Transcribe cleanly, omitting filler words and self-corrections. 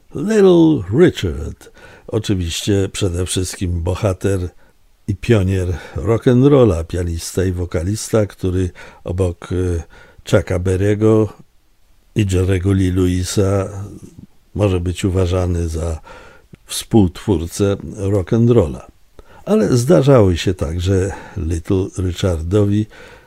Little Richard, oczywiście przede wszystkim bohater i pionier rock'n'rolla, pianista i wokalista, który obok Chucka Berry'ego i Jerry'ego Lee Lewisa może być uważany za współtwórcę rock'n'rolla. Ale zdarzały się także Little Richardowi